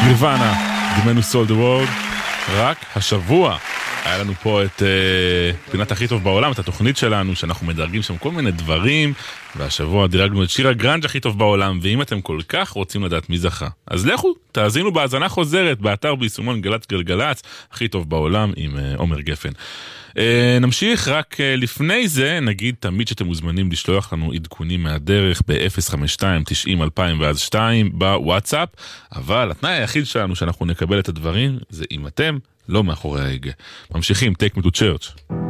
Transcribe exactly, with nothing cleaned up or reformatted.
נירוונה, The Man Who Sold the World. רק השבוע היה לנו פה את uh, פינת הכי טוב בעולם, את התוכנית שלנו שאנחנו מדרגים שם כל מיני דברים, והשבוע דירגנו את שיר הגרנג' הכי טוב בעולם. ואם אתם כל כך רוצים לדעת מי זכה, אז לכו תאזינו בהאזנה חוזרת באתר ביישומון גל"צ גלגלצ הכי טוב בעולם עם uh, עומר גפן. Uh, נמשיך, רק uh, לפני זה נגיד תמיד שאתם מוזמנים לשלוח לנו עדכונים מהדרך ב-אפס חמש שתיים תשעים אלפיים ואז שתיים בוואטסאפ, אבל התנאי היחיד שלנו שאנחנו נקבל את הדברים זה אם אתם לא מאחורי ההגה. ממשיכים, Take Me to Church.